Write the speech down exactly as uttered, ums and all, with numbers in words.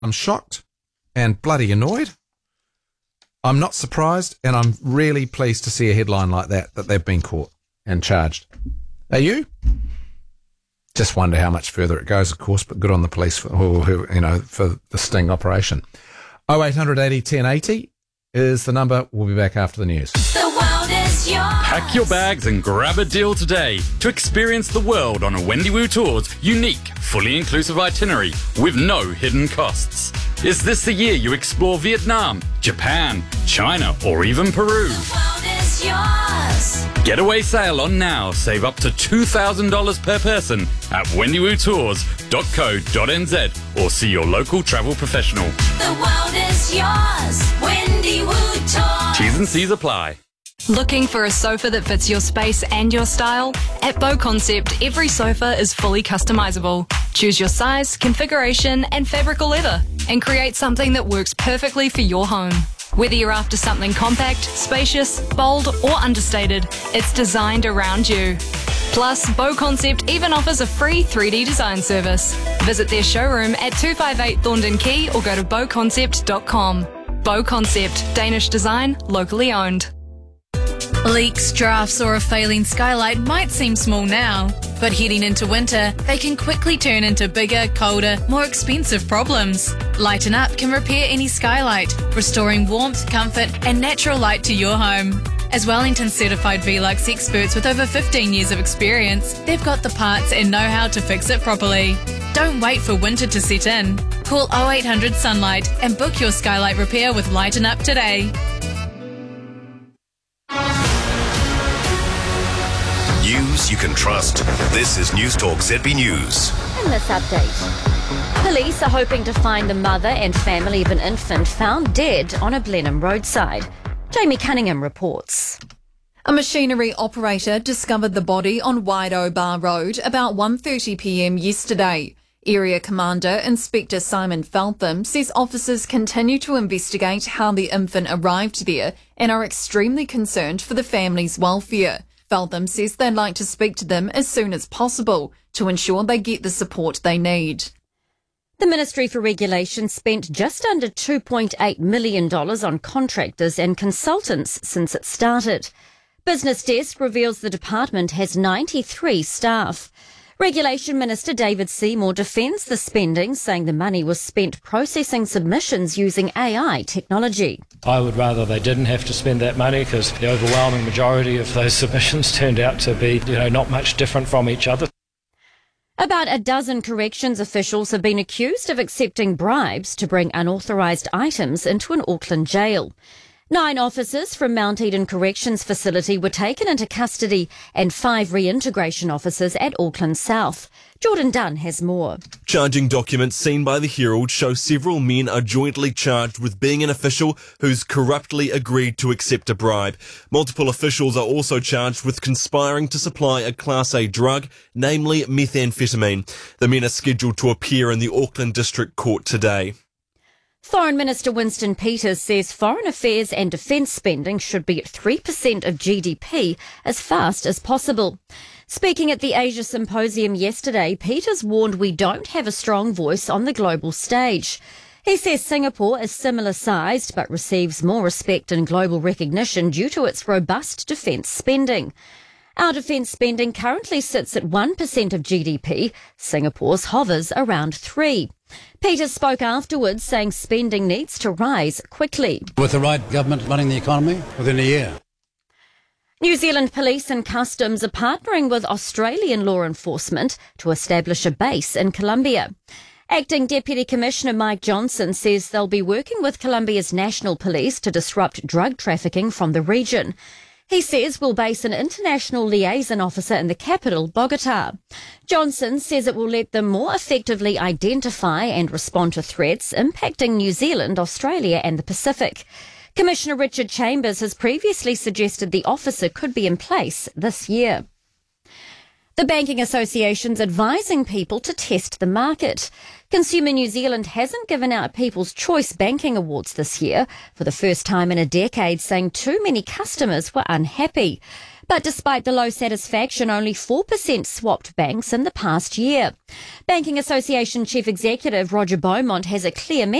I'm shocked and bloody annoyed. I'm not surprised, and I'm really pleased to see a headline like that, that they've been caught and charged. Are you? Just wonder how much further it goes, of course, but good on the police for, who, you know, for the sting operation. oh eight hundred eighty ten eighty is the number. We'll be back after the news. The world is yours. Pack your bags and grab a deal today to experience the world on a Wendy Woo Tours unique, fully inclusive itinerary with no hidden costs. Is this the year you explore Vietnam, Japan, China, or even Peru? The world is yours. Getaway sail on now. Save up to two thousand dollars per person at wendy woo tours dot co dot n z or see your local travel professional. The world is yours. Wendy Woo Tours. T's and C's apply. Looking for a sofa that fits your space and your style? At Bow Concept, every sofa is fully customizable. Choose your size, configuration, and fabric or leather, and create something that works perfectly for your home. Whether you're after something compact, spacious, bold, or understated, it's designed around you. Plus, Bow Concept even offers a free three D design service. Visit their showroom at two five eight Thorndon Quay or go to bow concept dot com. Bow Concept, Danish design, locally owned. Leaks, drafts, or a failing skylight might seem small now, but heading into winter, they can quickly turn into bigger, colder, more expensive problems. Lighten Up can repair any skylight, restoring warmth, comfort, and natural light to your home. As Wellington certified Velux experts with over fifteen years of experience, they've got the parts and know how to fix it properly. Don't wait for winter to set in. Call oh eight hundred Sunlight and book your skylight repair with Lighten Up today. News you can trust. This is News Talk Z B News. In this update, police are hoping to find the mother and family of an infant found dead on a Blenheim roadside. Jamie Cunningham reports. A machinery operator discovered the body on Waido Bar Road about one thirty p m yesterday. Area Commander Inspector Simon Feltham says officers continue to investigate how the infant arrived there and are extremely concerned for the family's welfare. Feltham says they'd like to speak to them as soon as possible to ensure they get the support they need. The Ministry for Regulation spent just under two point eight million dollars on contractors and consultants since it started. Business Desk reveals the department has ninety-three staff. Regulation Minister David Seymour defends the spending, saying the money was spent processing submissions using A I technology. I would rather they didn't have to spend that money because the overwhelming majority of those submissions turned out to be, you know, not much different from each other. About a dozen corrections officials have been accused of accepting bribes to bring unauthorised items into an Auckland jail. Nine officers from Mount Eden Corrections Facility were taken into custody and five reintegration officers at Auckland South. Jordan Dunn has more. Charging documents seen by the Herald show several men are jointly charged with being an official who's corruptly agreed to accept a bribe. Multiple officials are also charged with conspiring to supply a Class A drug, namely methamphetamine. The men are scheduled to appear in the Auckland District Court today. Foreign Minister Winston Peters says foreign affairs and defence spending should be at three percent of G D P as fast as possible. Speaking at the Asia Symposium yesterday, Peters warned we don't have a strong voice on the global stage. He says Singapore is similar sized but receives more respect and global recognition due to its robust defence spending. Our defence spending currently sits at one percent of G D P. Singapore's hovers around three percent. Peters spoke afterwards, saying spending needs to rise quickly. With the right government running the economy within a year. New Zealand Police and Customs are partnering with Australian law enforcement to establish a base in Colombia. Acting Deputy Commissioner Mike Johnson says they'll be working with Colombia's National Police to disrupt drug trafficking from the region. He says we'll base an international liaison officer in the capital, Bogota. Johnson says it will let them more effectively identify and respond to threats impacting New Zealand, Australia and the Pacific. Commissioner Richard Chambers has previously suggested the officer could be in place this year. The Banking Association's advising people to test the market. Consumer New Zealand hasn't given out People's Choice Banking Awards this year for the first time in a decade, saying too many customers were unhappy. But despite the low satisfaction, only four percent swapped banks in the past year. Banking Association Chief Executive Roger Beaumont has a clear message.